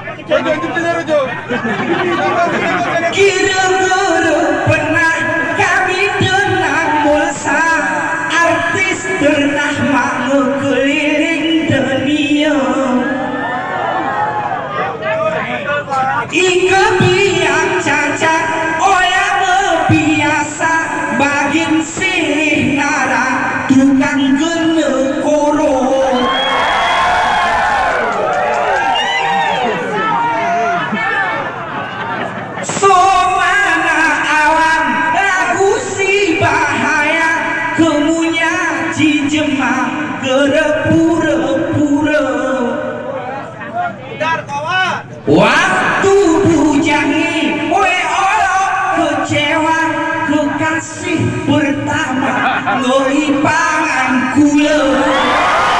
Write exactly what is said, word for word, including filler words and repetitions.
Kira guru pernah kami tenang mulsa artis pernah mau keliling dunia Ika biang cacat oya biasa bagin sih nara tukang gene koro somana awan lagu si bahaya kemunya jijema gerepura-pura waktu bujangi we olok kecewa kekasih pertama ngelipangan kula